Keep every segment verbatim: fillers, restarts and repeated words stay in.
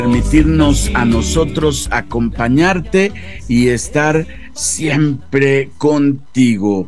permitirnos a nosotros acompañarte y estar siempre contigo.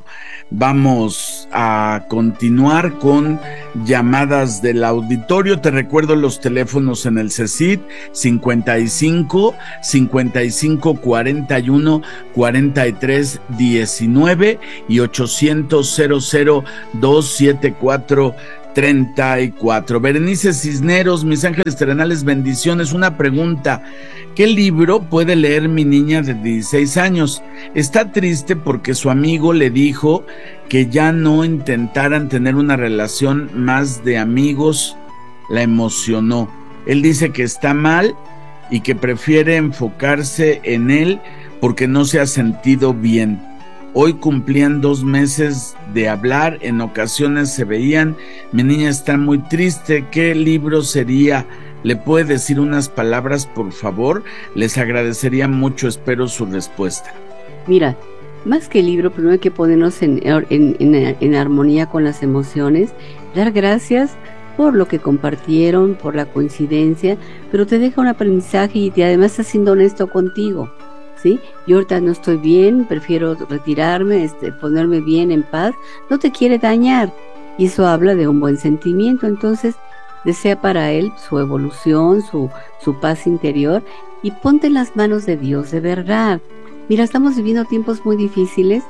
Vamos a continuar con llamadas del auditorio. Te recuerdo los teléfonos en el CECIT: cincuenta y cinco, cincuenta y cinco, cuarenta y uno, cuarenta y tres, diecinueve y ochocientos, cero cero, dos siete cuatro, treinta y cuatro. Berenice Cisneros, mis ángeles terrenales, bendiciones. Una pregunta: ¿qué libro puede leer mi niña de dieciséis años? Está triste porque su amigo le dijo que ya no intentaran tener una relación más de amigos. La emocionó. Él dice que está mal y que prefiere enfocarse en él porque no se ha sentido bien. Hoy cumplían dos meses de hablar, en ocasiones se veían. Mi niña está muy triste. ¿Qué libro sería? ¿Le puede decir unas palabras, por favor? Les agradecería mucho, espero su respuesta. Mira, más que libro, primero hay que ponernos en, en, en, en armonía con las emociones, dar gracias por lo que compartieron, por la coincidencia, pero te deja un aprendizaje y te, además está siendo honesto contigo. ¿Sí? Yo ahorita no estoy bien, prefiero retirarme, este, ponerme bien, en paz. No te quiere dañar, y eso habla de un buen sentimiento. Entonces desea para él su evolución, su, su paz interior, y ponte en las manos de Dios, de verdad. Mira, estamos viviendo tiempos muy difíciles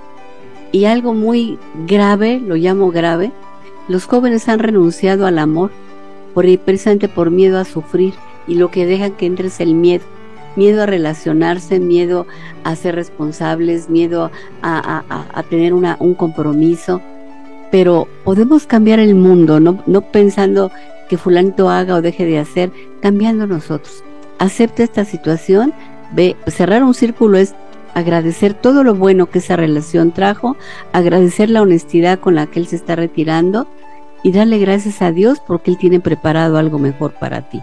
y algo muy grave, lo llamo grave. Los jóvenes han renunciado al amor por, precisamente por miedo a sufrir, y lo que dejan que entre es el miedo. Miedo a relacionarse, miedo a ser responsables, miedo a, a, a tener una, un compromiso. Pero podemos cambiar el mundo, no, no pensando que fulanito haga o deje de hacer, cambiando nosotros. Acepta esta situación, ve, cerrar un círculo es agradecer todo lo bueno que esa relación trajo, agradecer la honestidad con la que él se está retirando y darle gracias a Dios porque él tiene preparado algo mejor para ti.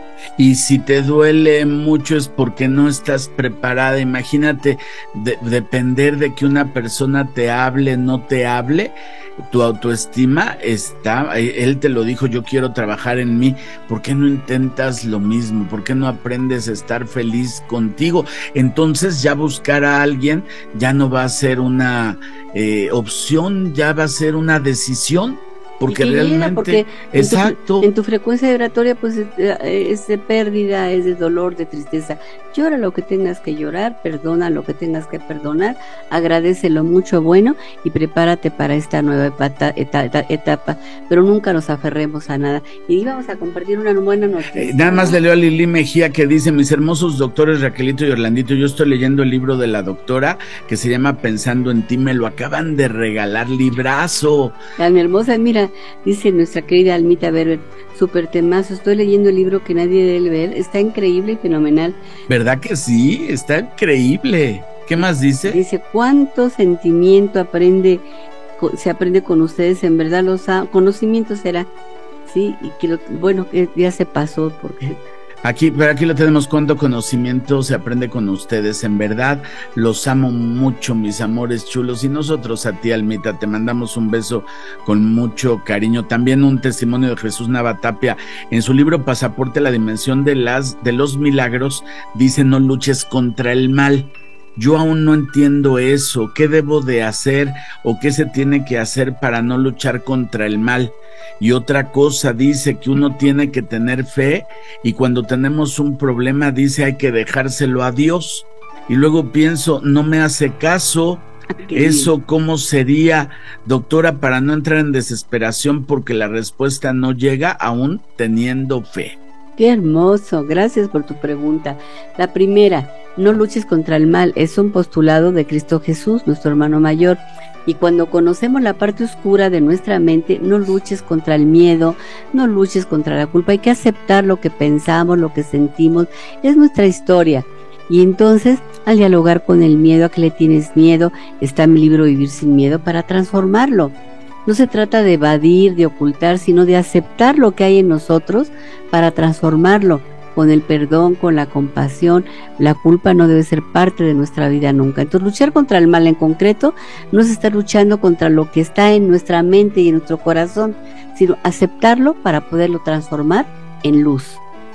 Y si te duele mucho es porque no estás preparada. Imagínate de, depender de que una persona te hable, no te hable. Tu autoestima está, él te lo dijo, yo quiero trabajar en mí. ¿Por qué no intentas lo mismo? ¿Por qué no aprendes a estar feliz contigo? Entonces ya buscar a alguien ya no va a ser una eh, opción, ya va a ser una decisión. Porque realmente, llega, porque exacto. En tu, en tu frecuencia vibratoria, pues es, es de pérdida, es de dolor, de tristeza. Llora lo que tengas que llorar, perdona lo que tengas que perdonar, agradece lo mucho bueno y prepárate para esta nueva etapa, etapa, etapa. Pero nunca nos aferremos a nada. Y vamos a compartir una buena noticia. Eh, nada más le leo a Lili Mejía que dice: mis hermosos doctores Raquelito y Orlandito, yo estoy leyendo el libro de la doctora que se llama Pensando en ti, me lo acaban de regalar, librazo. Tan hermosa, mira. Dice nuestra querida Almita Berber, súper temazo, estoy leyendo el libro que nadie debe leer, está increíble y fenomenal. ¿Verdad que sí? Está increíble. ¿Qué más dice? Dice, ¿cuánto sentimiento aprende, se aprende con ustedes? En verdad los ha, conocimiento será, sí, y que lo, bueno, que ya se pasó porque... Aquí, pero aquí lo tenemos, cuánto conocimiento se aprende con ustedes, en verdad, los amo mucho, mis amores chulos, y nosotros a ti, Almita, te mandamos un beso con mucho cariño. También un testimonio de Jesús Navatapia, en su libro Pasaporte a la Dimensión de, las, de los Milagros, dice: no luches contra el mal. Yo aún no entiendo eso, ¿qué debo de hacer o qué se tiene que hacer para no luchar contra el mal? Y otra cosa, dice que uno tiene que tener fe y cuando tenemos un problema, dice, hay que dejárselo a Dios. Y luego pienso, no me hace caso, eso cómo sería, doctora, para no entrar en desesperación porque la respuesta no llega aún teniendo fe. Qué hermoso, gracias por tu pregunta. La primera, no luches contra el mal, es un postulado de Cristo Jesús, nuestro hermano mayor. Y cuando conocemos la parte oscura de nuestra mente, no luches contra el miedo, no luches contra la culpa, hay que aceptar lo que pensamos, lo que sentimos, es nuestra historia. Y entonces, al dialogar con el miedo, ¿a qué le tienes miedo? Está mi libro Vivir sin Miedo para transformarlo. No se trata de evadir, de ocultar, sino de aceptar lo que hay en nosotros para transformarlo con el perdón, con la compasión. La culpa no debe ser parte de nuestra vida nunca. Entonces, luchar contra el mal en concreto no es estar luchando contra lo que está en nuestra mente y en nuestro corazón, sino aceptarlo para poderlo transformar en luz.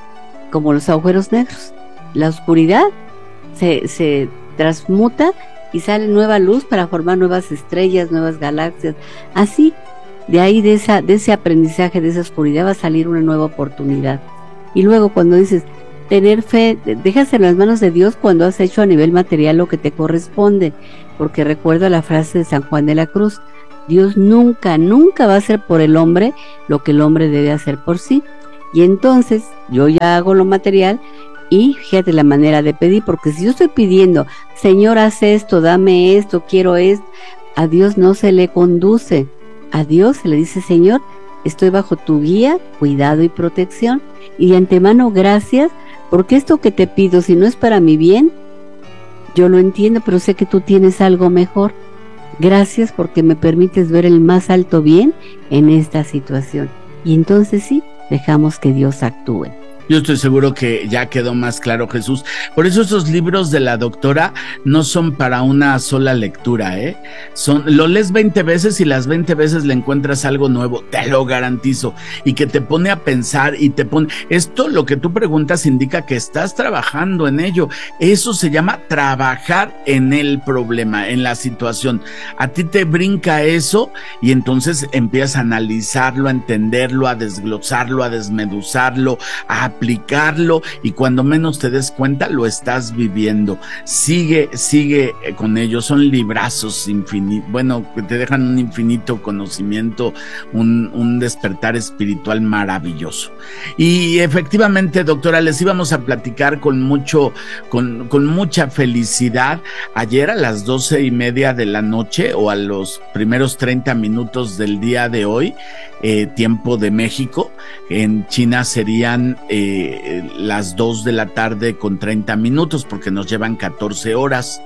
como los agujeros negros. La oscuridad se, se transmuta y sale nueva luz para formar nuevas estrellas, nuevas galaxias. Así, de ahí, de, esa, de ese aprendizaje, de esa oscuridad, va a salir una nueva oportunidad. Y luego cuando dices, tener fe, dejas en las manos de Dios cuando has hecho a nivel material lo que te corresponde, porque recuerdo la frase de San Juan de la Cruz, Dios nunca, nunca va a hacer por el hombre lo que el hombre debe hacer por sí. Y entonces yo ya hago lo material y fíjate la manera de pedir, porque si yo estoy pidiendo, Señor, haz esto, dame esto, quiero esto, a Dios no se le conduce, a Dios se le dice, Señor, estoy bajo tu guía, cuidado y protección, y de antemano gracias, porque esto que te pido, si no es para mi bien, yo lo entiendo, pero sé que tú tienes algo mejor. Gracias porque me permites ver el más alto bien en esta situación. Y entonces sí, dejamos que Dios actúe. Yo estoy seguro que ya quedó más claro, Jesús. Por eso esos libros de la doctora no son para una sola lectura, ¿eh? Son, lo lees veinte veces y las veinte veces le encuentras algo nuevo, te lo garantizo. Y que te pone a pensar y te pone... Esto, lo que tú preguntas, indica que estás trabajando en ello. Eso se llama trabajar en el problema, en la situación. A ti te brinca eso y entonces empiezas a analizarlo, a entenderlo, a desglosarlo, a desmeduzarlo, a aplicarlo, y cuando menos te des cuenta lo estás viviendo. Sigue, sigue con ello. Son librazos infinitos, bueno, que te dejan un infinito conocimiento, un, un despertar espiritual maravilloso. Y efectivamente, doctora, les íbamos a platicar con mucho, con, con mucha felicidad. Ayer a las doce y media de la noche, o a los primeros treinta minutos del día de hoy, eh, tiempo de México, en China serían eh, las dos de la tarde con treinta minutos, porque nos llevan catorce horas.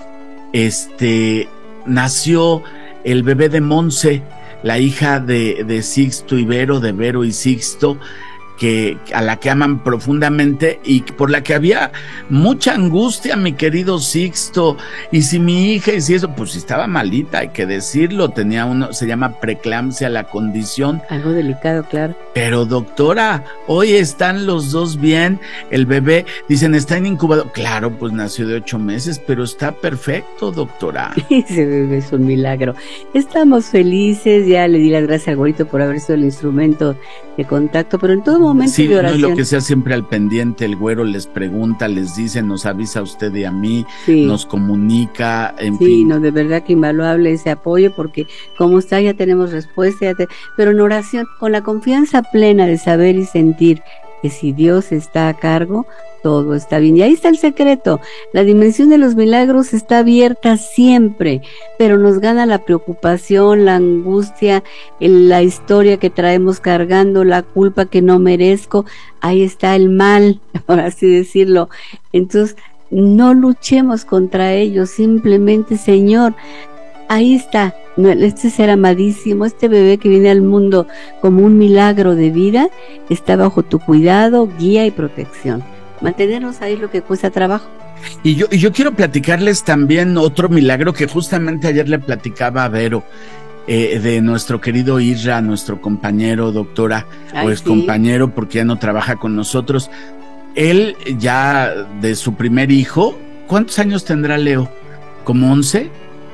Este, nació el bebé de Monse, la hija de, de Sixto y Vero, de Vero y Sixto, que, a la que aman profundamente y por la que había mucha angustia, mi querido Sixto. Y si mi hija, y si eso, pues si estaba malita, hay que decirlo, tenía uno, se llama preeclampsia la condición. Algo delicado, claro. Pero doctora, hoy están los dos bien, el bebé, dicen, está en incubador. Claro, pues nació de ocho meses, pero está perfecto, doctora. Ese bebé es un milagro. Estamos felices, ya le di las gracias al Güerito por haber sido el instrumento de contacto, pero en todo momento sí, de oración. No, y lo que sea siempre al pendiente, el Güero les pregunta, les dice, nos avisa a usted y a mí, sí. Nos comunica, en sí, fin. Sí, no, de verdad que invaluable ese apoyo, porque como está, ya tenemos respuesta, ya te... pero en oración, con la confianza plena de saber y sentir que si Dios está a cargo, todo está bien. Y ahí está el secreto. La dimensión de los milagros está abierta siempre, pero nos gana la preocupación, la angustia, la historia que traemos cargando, la culpa que no merezco. Ahí está el mal, por así decirlo. Entonces, no luchemos contra ellos, simplemente, Señor, ahí está, este ser amadísimo, este bebé que viene al mundo como un milagro de vida, está bajo tu cuidado, guía y protección. Mantenernos ahí lo que cuesta trabajo. Y yo, y yo quiero platicarles también otro milagro que justamente ayer le platicaba a Vero, eh, de nuestro querido Isra, nuestro compañero, doctora, Ay, o es sí. compañero porque ya no trabaja con nosotros. Él ya de su primer hijo, ¿cuántos años tendrá Leo? ¿Como once?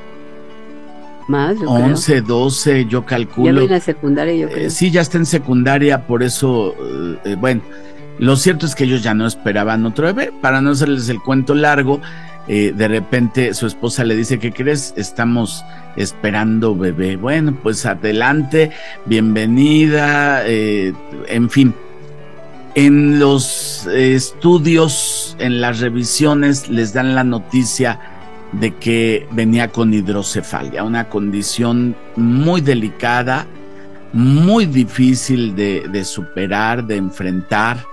Más, yo once, creo. doce, yo calculo. Ya va en la secundaria, yo creo. Eh, sí, ya está en secundaria, por eso, eh, bueno, lo cierto es que ellos ya no esperaban otro bebé. Para no hacerles el cuento largo, eh, de repente su esposa le dice, ¿qué crees? Estamos esperando bebé. Bueno, pues adelante, bienvenida, eh, en fin. En los eh, estudios, en las revisiones, les dan la noticia de que venía con hidrocefalia, una condición muy delicada, muy difícil de, de superar, de enfrentar.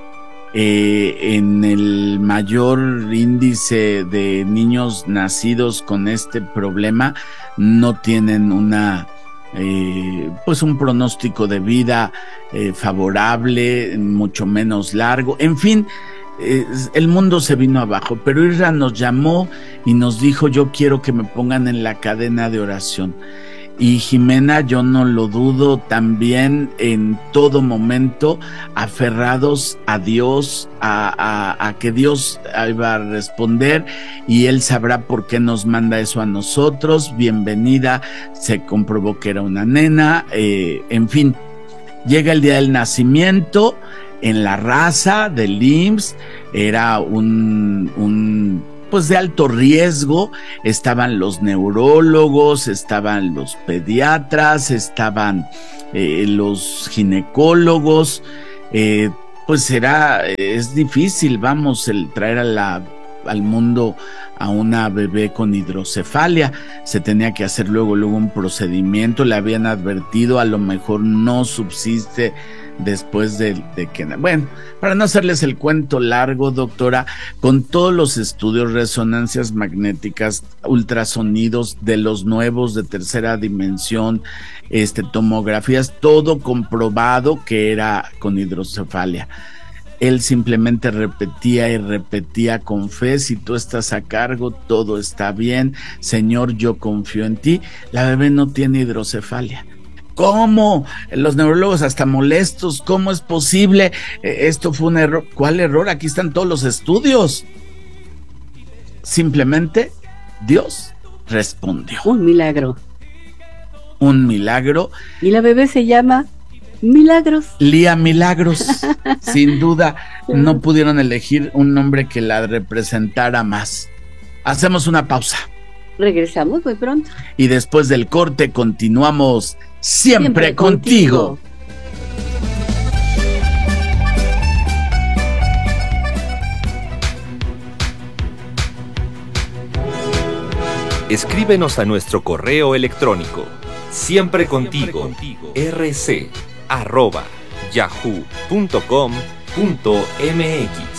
Eh, en el mayor índice de niños nacidos con este problema no tienen una eh, pues un pronóstico de vida eh, favorable, mucho menos largo, en fin. Eh, el mundo se vino abajo, pero Isra nos llamó y nos dijo, yo quiero que me pongan en la cadena de oración. Y Jimena, yo no lo dudo, también en todo momento aferrados a Dios, a, a, a que Dios iba a responder y Él sabrá por qué nos manda eso a nosotros. Bienvenida, se comprobó que era una nena, eh, en fin, llega el día del nacimiento. En la raza del I M S S era un, un pues de alto riesgo, estaban los neurólogos, estaban los pediatras, estaban eh, los ginecólogos, eh, pues era, es difícil, vamos, el traer a la, al mundo a una bebé con hidrocefalia. Se tenía que hacer luego, luego un procedimiento, le habían advertido, a lo mejor no subsiste después de, de que... Bueno, para no hacerles el cuento largo, doctora, con todos los estudios, resonancias magnéticas, ultrasonidos de los nuevos de tercera dimensión, este, tomografías, todo comprobado que era con hidrocefalia. Él simplemente repetía y repetía con fe: si tú estás a cargo, todo está bien, Señor, yo confío en ti. La bebé no tiene hidrocefalia. ¿Cómo? Los neurólogos hasta molestos, ¿cómo es posible? Esto fue un error. ¿Cuál error? Aquí están todos los estudios. Simplemente Dios respondió. Un milagro. Un milagro. Y la bebé se llama Milagros. Lía Milagros. Sin duda, no pudieron elegir un nombre que la representara más. Hacemos una pausa. Regresamos muy pronto. Y después del corte continuamos siempre, siempre contigo. contigo. Escríbenos a nuestro correo electrónico siempre contigo, rc arroba yahoo punto com punto mx.